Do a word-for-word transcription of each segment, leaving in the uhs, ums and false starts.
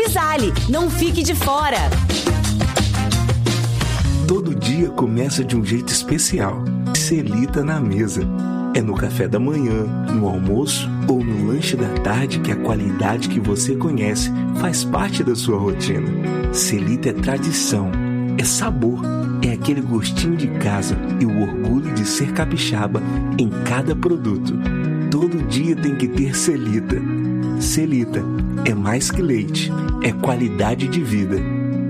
Unizale, não fique de fora. Todo dia começa de um jeito especial. Celita na mesa. É no café da manhã, no almoço ou no lanche da tarde que a qualidade que você conhece faz parte da sua rotina. Celita é tradição, é sabor, é aquele gostinho de casa e o orgulho de ser capixaba em cada produto. Todo dia tem que ter Celita. Celita é mais que leite, é qualidade de vida.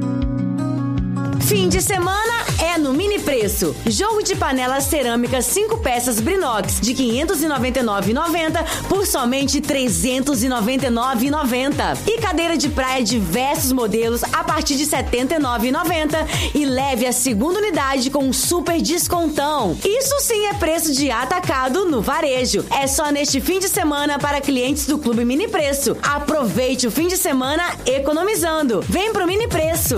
Fim de semana é no Mini Preço. Jogo de panela cerâmica cinco peças Brinox de quinhentos e noventa e nove reais e noventa centavos por somente trezentos e noventa e nove reais e noventa centavos. E cadeira de praia diversos modelos a partir de setenta e nove reais e noventa centavos e leve a segunda unidade com um super descontão. Isso sim é preço de atacado no varejo. É só neste fim de semana para clientes do Clube Mini Preço. Aproveite o fim de semana economizando. Vem pro Mini Preço.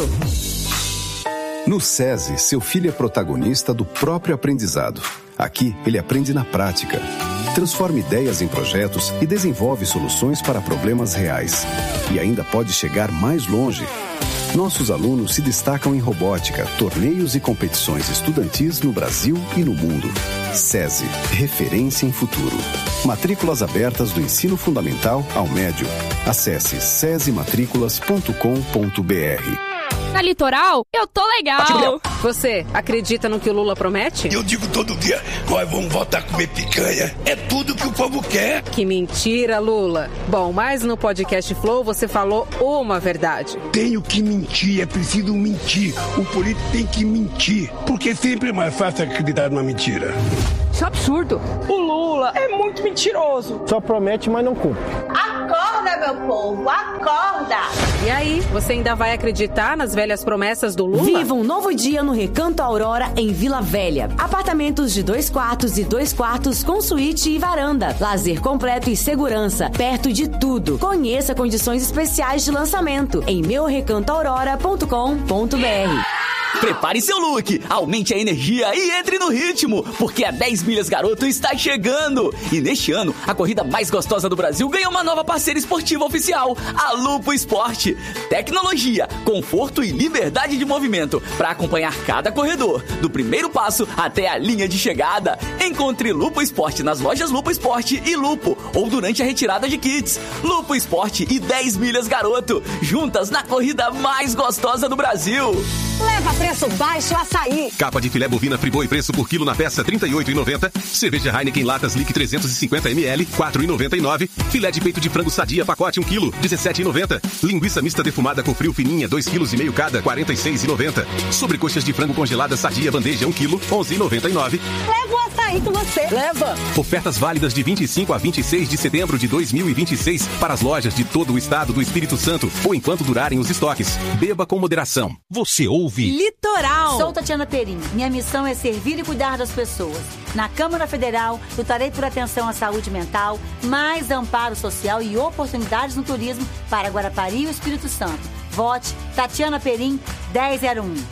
No SESI, seu filho é protagonista do próprio aprendizado. Aqui, ele aprende na prática. Transforma ideias em projetos e desenvolve soluções para problemas reais. E ainda pode chegar mais longe. Nossos alunos se destacam em robótica, torneios e competições estudantis no Brasil e no mundo. SESI, referência em futuro. Matrículas abertas do ensino fundamental ao médio. Acesse sesi matrículas ponto com ponto br. Na Litoral, eu tô legal. Você acredita no que o Lula promete? Eu digo todo dia, nós vamos voltar a comer picanha. É tudo que o povo quer. Que mentira, Lula. Bom, mas no podcast Flow você falou uma verdade. Tenho que mentir, é preciso mentir. O político tem que mentir, porque sempre é mais fácil acreditar numa mentira. Isso é absurdo. O Lula é muito mentiroso. Só promete, mas não cumpre. Acorda, meu povo, acorda! E aí, você ainda vai acreditar nas velhas promessas do Lula? Viva um novo dia no Recanto Aurora, em Vila Velha. Apartamentos de dois quartos e dois quartos com suíte e varanda. Lazer completo e segurança, perto de tudo. Conheça condições especiais de lançamento em meu recanto aurora ponto com ponto br. Prepare seu look, aumente a energia e entre no ritmo, porque a dez Milhas Garoto está chegando. E neste ano, a corrida mais gostosa do Brasil ganha uma nova parceira esportiva oficial, a Lupo Esporte. Tecnologia, conforto e liberdade de movimento para acompanhar cada corredor, do primeiro passo até a linha de chegada. Encontre Lupo Esporte nas lojas Lupo Esporte e Lupo, ou durante a retirada de kits. Lupo Esporte e dez Milhas Garoto, juntas na corrida mais gostosa do Brasil. Leva preço baixo açaí. Capa de filé bovina Friboi, preço por quilo na peça trinta e oito reais e noventa centavos. Cerveja Heineken Latas Lick trezentos e cinquenta mililitros, quatro reais e noventa e nove centavos. Filé de peito de frango Sadia, pacote um quilo, dezessete reais e noventa centavos. Linguiça mista defumada com frio fininha, dois quilos e meio cada, quarenta e seis reais e noventa centavos. Sobrecoxas de frango congelada Sadia, bandeja um quilo, onze reais e noventa e nove centavos. Leva o açaí com você. Leva. Ofertas válidas de vinte e cinco a vinte e seis de setembro de dois mil e vinte e seis para as lojas de todo o estado do Espírito Santo ou enquanto durarem os estoques. Beba com moderação. Você ouve Litoral. Sou Tatiana Perim. Minha missão é servir e cuidar das pessoas. Na Câmara Federal, lutarei por atenção à saúde mental, mais amparo social e oportunidades no turismo para Guarapari e o Espírito Santo. Vote Tatiana Perim, dez zero um.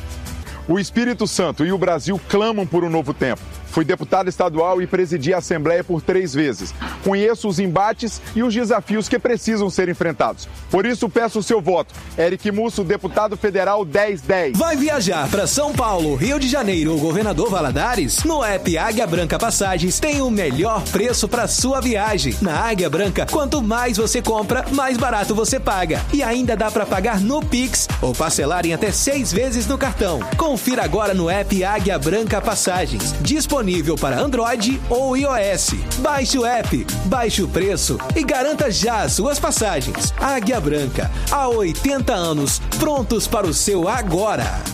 O Espírito Santo e o Brasil clamam por um novo tempo. Fui deputado estadual e presidi a Assembleia por três vezes. Conheço os embates e os desafios que precisam ser enfrentados. Por isso, peço o seu voto. Eric Musso, deputado federal dez dez. Vai viajar para São Paulo, Rio de Janeiro ou Governador Valadares? No app Águia Branca Passagens tem o melhor preço para sua viagem. Na Águia Branca, quanto mais você compra, mais barato você paga. E ainda dá para pagar no Pix ou parcelar em até seis vezes no cartão. Confira agora no app Águia Branca Passagens. Disponível Disponível para Android ou iOS. Baixe o app, baixe o preço e garanta já as suas passagens. Águia Branca, há oitenta anos, prontos para o seu agora.